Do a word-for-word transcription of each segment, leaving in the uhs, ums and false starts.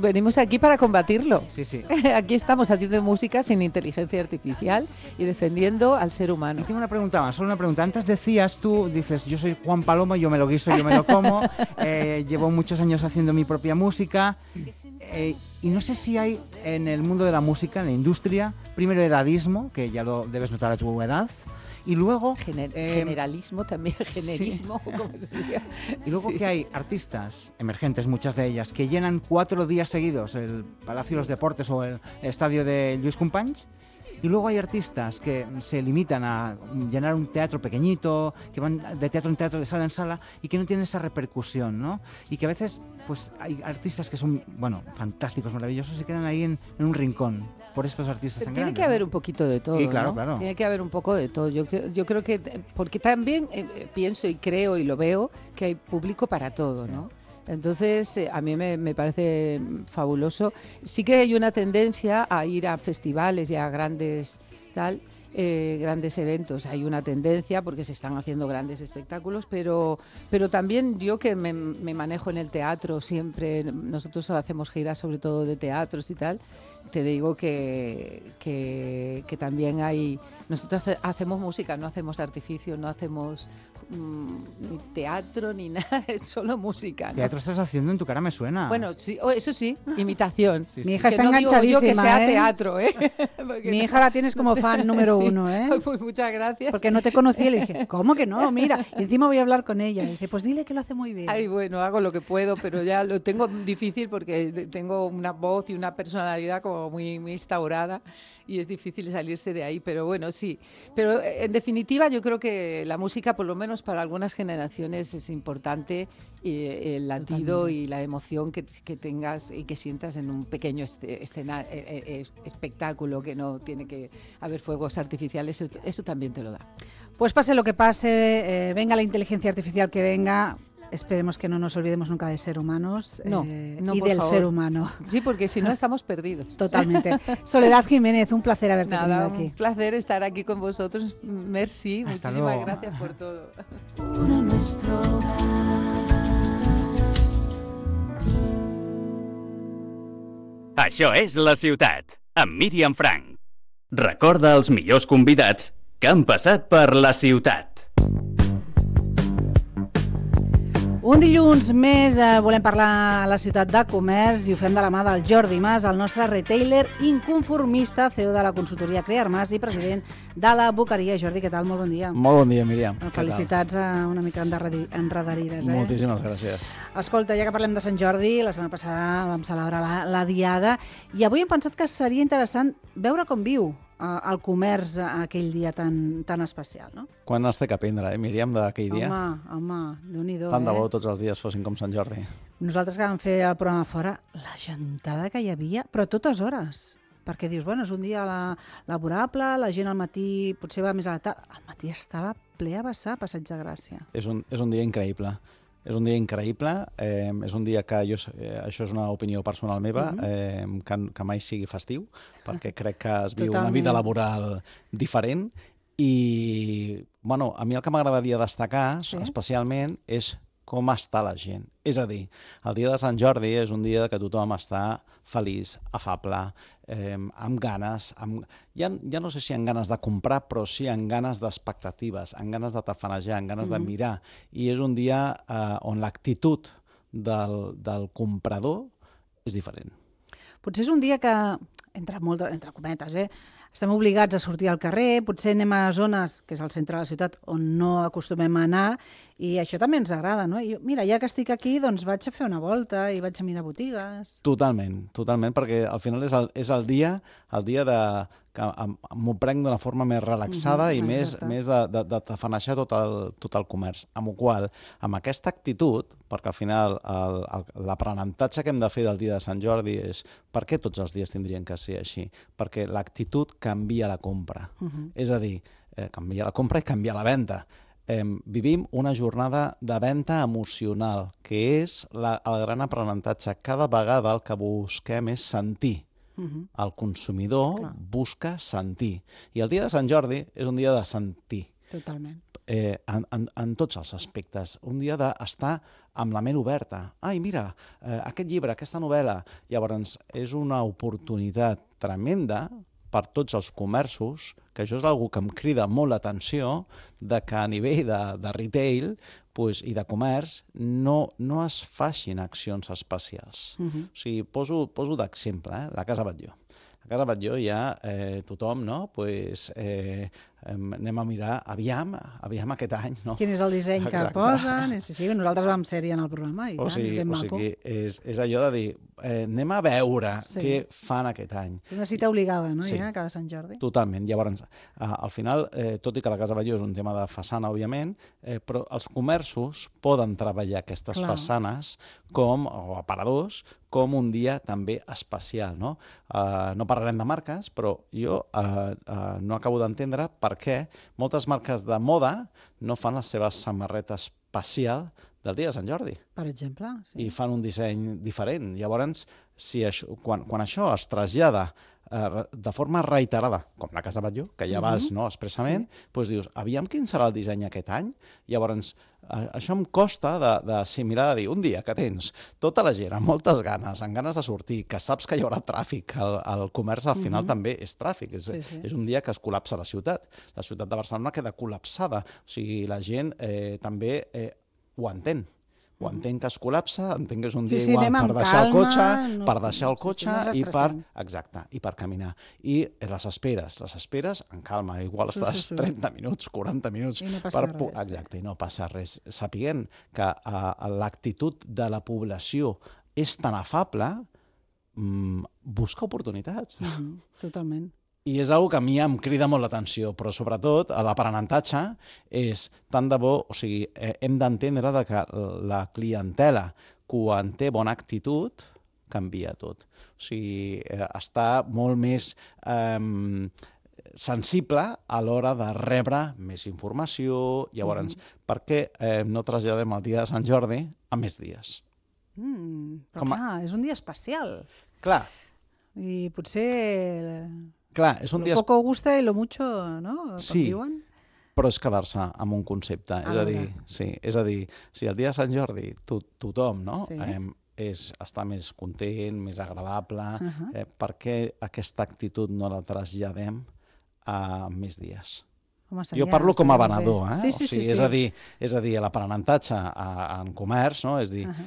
venimos aquí para combatirlo. Sí, sí. Aquí estamos haciendo música sin inteligencia artificial y defendiendo al ser humano. Y tengo una pregunta más, solo una pregunta. Antes decías tú, dices, yo soy Juan Palomo, yo me lo guiso, yo me lo como, eh, llevo muchos años haciendo mi propia música, eh, y no sé si hay en el mundo de la música, en la industria, primero edadismo, que ya lo debes notar a tu edad, y luego... Gener- eh, generalismo también, generismo, sí. como se diga. Y luego Sí. que hay artistas emergentes, muchas de ellas, que llenan cuatro días seguidos el Palacio de los Deportes o el estadio de Lluís Companys. Y luego hay artistas que se limitan a llenar un teatro pequeñito, que van de teatro en teatro, de sala en sala, y que no tienen esa repercusión, ¿no? Y que a veces, pues, hay artistas que son, bueno, fantásticos, maravillosos, y quedan ahí en, en un rincón por estos artistas Pero tan tiene grandes, que haber ¿no? un poquito de todo, Sí, claro, ¿no? claro. Tiene que haber un poco de todo. Yo, cre- yo creo que, porque también eh, pienso y creo y lo veo, que hay público para todo, ¿no? Entonces, eh, a mí me, me parece fabuloso. Sí que hay una tendencia a ir a festivales y a grandes, tal, eh, grandes eventos. Hay una tendencia porque se están haciendo grandes espectáculos, pero, pero también yo que me, me manejo en el teatro siempre, nosotros hacemos giras sobre todo de teatros y tal, te digo que, que, que también hay... Nosotros hace- hacemos música, no hacemos artificio, no hacemos mm, ni teatro ni nada, es solo música, ¿no? Teatro estás haciendo, en tu cara me suena. Bueno, sí, oh, eso sí, imitación. Sí, Mi sí. hija Que está no digo yo que enganchadísima, sea ¿eh? teatro, ¿eh? Porque Mi no. hija la tienes como fan número Sí. uno, ¿eh? Ay, pues muchas gracias. Porque no te conocía y le dije, ¿cómo que no? Mira, y encima voy a hablar con ella. Y dice, pues dile que lo hace muy bien. Ay, bueno, hago lo que puedo, pero ya lo tengo difícil porque de- tengo una voz y una personalidad como muy, muy instaurada y es difícil salirse de ahí, pero bueno, sí. Pero eh, en definitiva yo creo que la música, por lo menos para algunas generaciones, es importante, eh, el latido Totalmente. y la emoción que, que tengas y que sientas en un pequeño este, escena- eh, eh, eh, espectáculo que no tiene que haber fuegos artificiales, eso, eso también te lo da. Pues pase lo que pase, eh, venga la inteligencia artificial que venga, esperemos que no nos olvidemos nunca de ser humanos No, eh, no, y por del favor. ser humano. Sí, porque si no estamos perdidos. Totalmente. Soledad Jiménez, un placer haberte Nada, tenido un aquí. placer estar aquí con vosotros. Merci, Hasta muchísimas luego. gracias por todo. Això és La Ciutat, amb Míriam Frank. Recorda els millors convidats que han passat per La Ciutat. Un dilluns més eh, volem parlar a la ciutat de comerç i ho fem de la mà del Jordi Mas, el nostre retailer inconformista, C E O de la consultoria Crear Mas i president de la Boqueria. Jordi, què tal? Molt bon dia. Molt bon dia, Míriam. Bueno, Què tal? felicitats a una mica endarreri- enredarides. Eh? Moltíssimes gràcies. Escolta, ja que parlem de Sant Jordi, la setmana passada vam celebrar la, la Diada i avui hem pensat que seria interessant veure com viu eh, el comerç aquell dia tan, tan especial, no? Quan has de aprendre, eh, Míriam, d'aquell dia? Home, home, Déu-n'hi-do, Tant de eh? bo tots els dies fossin com Sant Jordi. Nosaltres que vam fer el programa fora, la gentada que hi havia, però a totes hores. Perquè dius, bueno, és un dia la, laborable, la gent al matí potser va més a la tarda. Al matí estava ple a vessar, Passeig de Gràcia. És un, és un dia increïble. És un dia increïble, eh, és un dia que jo, eh, això és una opinió personal meva, Mhm. eh, que, que mai sigui festiu, perquè crec que es viu Totalment. una vida laboral diferent i, bueno, a mi el que m'agradaria destacar Sí. especialment és com està la gent. És a dir, el dia de Sant Jordi és un dia que tothom està feliç, afable, eh, amb ganes, amb... Ja, ja no sé si amb ganes de comprar, però sí amb ganes d'expectatives, amb ganes de tafanejar, amb ganes de Mhm. mirar. I és un dia eh, on l'actitud del, del comprador és diferent. Potser és un dia que, entre, molt, entre cometes, eh, estem obligats a sortir al carrer, potser anem a zones, que és el centre de la ciutat, on no acostumem a anar, i això també ens agrada, no? I, mira, ja que estic aquí, doncs vaig a fer una volta i vaig a mirar botigues. Totalment, totalment, perquè al final és el, és el dia el dia de, que em- m'ho prenc d'una forma més relaxada Mhm, i més, exacte. més de, de, de tafanejar tot el, tot el comerç. Amb la qual cosa, amb aquesta actitud, perquè al final el- el- l'aprenentatge que hem de fer del dia de Sant Jordi és per què tots els dies tindrien que ser així? Perquè l'actitud canvia la compra. Mhm. És a dir, eh, canvia la compra i canvia la venda. Eh, vivim una jornada de venda emocional, que és la, el gran aprenentatge. Cada vegada el que busquem és sentir. Mhm. El consumidor Clar. busca sentir. I el dia de Sant Jordi és un dia de sentir. Totalment. eh, en, en, en tots els aspectes. Un dia d'estar amb la ment oberta. Ai, mira, eh, aquest llibre, aquesta novel·la. Llavors, és una oportunitat tremenda per tots els comerços, que això és una que em crida molt l'atenció, de que a nivell de, de retail pues, i de comerç no, no es facin accions especials. Uh-huh. O sigui, poso, poso d'exemple, eh? La Casa Batlló. A Casa Batlló ja eh, tothom, no? Pues, eh, anem a mirar, aviam, aviam aquest any, no? Quin és el disseny Exacte. que posen? Sí, sí, nosaltres vam ser-hi en el programa i o tant, sigui, és ben o maco. sigui, és, és allò de dir, eh, anem a veure Sí. què fan aquest any. És una cita obligada, no? Sí. Ja, cada Sant Jordi. Totalment. Llavors, eh, al final, eh, tot i que la Casa Batlló és un tema de façana, òbviament, eh, però els comerços poden treballar aquestes Clar. façanes com, o aparadors, com un dia també especial, no? Uh, no parlarem de marques, però jo uh, uh, no acabo d'entendre per què moltes marques de moda no fan la seva samarreta especial del dia de Sant Jordi Per exemple, sí. i fan un disseny diferent. Llavors, si això, quan, quan això es trasllada eh, de forma reiterada, com la Casa Batlló, que ja vas Mhm. no, expressament, sí. doncs dius, aviam quin serà el disseny aquest any? Llavors, eh, això em costa d'assimilar, de, de dir, un dia que tens tota la gent amb moltes ganes, amb ganes de sortir, que saps que hi haurà tràfic, el, el comerç al final Mhm. també és tràfic, és, Sí, sí. és un dia que es col·lapsa la ciutat. La ciutat de Barcelona queda col·lapsada, o sigui, la gent eh, també eh, ho entén. Ho entenc que es col·lapsa, entenc que és un Sí, dia sí, igual anem per amb deixar el calma, cotxe, no- per deixar el sí, sí, cotxe no ens i per... estressem. Exacte, i per caminar. I les esperes, les esperes en calma, igual Sí, estàs sí, sí. trenta minuts, quaranta minuts... I no passa per... pu- res, sí. Exacte, i no passa res. Sapiguent que uh, l'actitud de la població és tan afable, mm, busca oportunitats. Mhm, Totalment. I és una que a mi em crida molt l'atenció, però sobretot a l'aprenentatge és tant de bo, o sigui, eh, hem d'entendre de que la clientela, quan té bona actitud, canvia tot. O sigui, eh, està molt més eh, sensible a l'hora de rebre més informació. Llavors, mm-hmm. per què eh, no traslladem el dia de Sant Jordi a més dies? Mm, però Com a- clar, és un dia especial. Clar, I potser clar, és un lo dia... poco gusta y lo mucho, no? Com Sí. diuen. Però és quedar-se amb un concepte. És a, dir, sí, és a dir, si el dia de Sant Jordi to tothom no? Sí. eh, és, està més content, més agradable, uh Uh-huh. -huh. eh, per què aquesta actitud no la traslladem a més dies? Home, Jo seria- parlo com a estaria molt bé. venedor, eh? Sí, sí, o sigui, sí, sí. És a dir, és a dir l'aprenentatge a- en comerç, no? És dir, Uh-huh.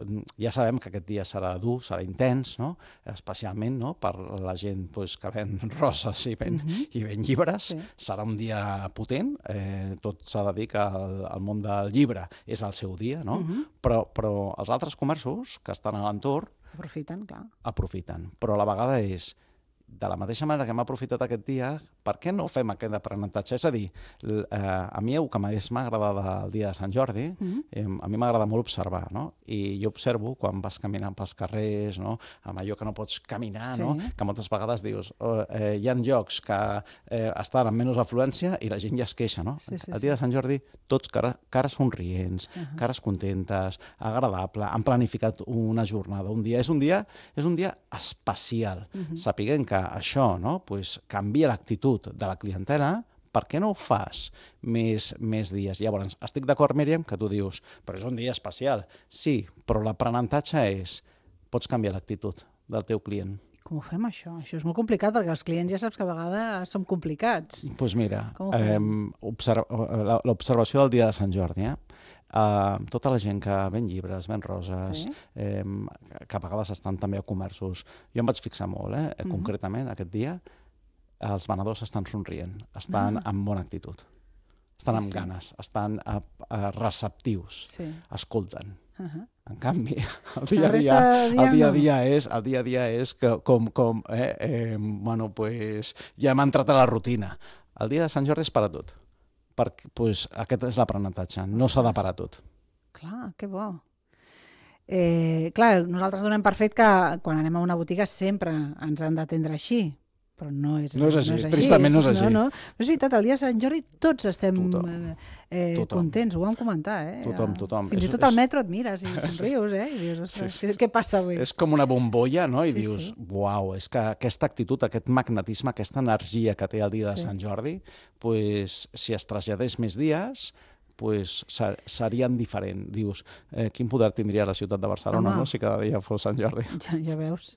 ja sabem que aquest dia serà dur, serà intens, no? Especialment no? per la gent pues, que ven roses i ven, Mhm. i ven llibres. Sí. Serà un dia potent, eh, tot s'ha de dir que el, el món del llibre és el seu dia, no? Mhm. però, però els altres comerços que estan a l'entorn Aprofiten, clar. aprofiten. Però a la vegada és, de la mateixa manera que hem aprofitat aquest dia, per què no fem aquest aprenentatge? És a dir, l- eh, a mi el que m'hagués m'agrada el dia de Sant Jordi, Mhm. eh, a mi m'agrada molt observar, no? I jo observo quan vas caminant pels carrers, no? Amb allò que no pots caminar, Sí. no? Que moltes vegades dius, oh, eh, hi ha llocs que eh, estan amb menys afluència i la gent ja es queixa, no? Sí, sí, el sí. dia de Sant Jordi, tots cara, cares somrients, Ahà. cares contentes, agradable, han planificat una jornada, un dia. És un dia, és un dia especial. Mhm. Sapiguem que això no, pues, canvia l'actitud de la clientela, per què no ho fas més, més dies? Llavors, estic d'acord, Míriam, que tu dius, però és un dia especial. Sí, però l'aprenentatge és, pots canviar l'actitud del teu client. Com ho fem, això? Això és molt complicat, perquè els clients ja saps que a vegades som complicats. Doncs pues mira, Com ho fem? eh, observ la- l'observació del dia de Sant Jordi, eh? Uh, tota la gent que ven llibres, ven roses, Sí. eh, que a vegades estan també a comerços. Jo em vaig fixar molt, eh? Mhm. Concretament, aquest dia, els venedors estan somrient, estan Ah. amb bona actitud, estan Sí, amb sí. ganes, estan uh, uh, receptius, Sí. escolten. Uh -huh. En canvi, el dia a La dia, resta del dia el dia, a no. dia és, el dia a dia és que com, com eh, eh, bueno, pues, ja hem entrat a la rutina. El dia de Sant Jordi és per a tot. Perquè, pues, aquest és l'aprenentatge, no s'ha de parar tot. Clar, que bo. Eh, clar, nosaltres donem per fet que quan anem a una botiga sempre ens han d'atendre així, però no és, No és així, tristament no és així. No, no. Però és veritat, el dia de Sant Jordi tots estem Tothom. eh, eh, Tothom. contents, ho vam comentar, eh? Tothom, tothom. Fins És- i tot és- al metro et mires i somrius, eh? I dius, ostres, Sí, sí. què, què passa avui? És com una bombolla, no? I Sí, dius, sí. uau, és que aquesta actitud, aquest magnetisme, aquesta energia que té el dia de Sí. Sant Jordi, pues, si es traslladés més dies, pues, ser, serien diferent. Dius, eh, quin poder tindria la ciutat de Barcelona, Home. no?, si cada dia fos Sant Jordi. Ja, ja veus.